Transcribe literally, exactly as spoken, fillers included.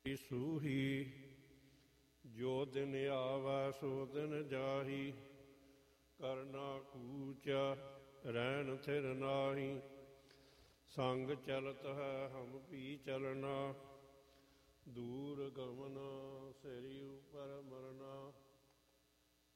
ਸੂਹੀ ਜੋ ਦਿਨ ਆਵੈ ਸੋ ਦਿਨ ਜਾਹੀ, ਕਰਨਾ ਕੂਚ ਰਹਿਣ ਥਿਰ ਨਾਹੀ। ਸੰਗ ਚਲਤ ਹੈ ਹਮ ਵੀ ਚਲਣਾ, ਦੂਰ ਗਮਨਾ ਸਿਰਿ ਉਪਰ ਮਰਨਾ।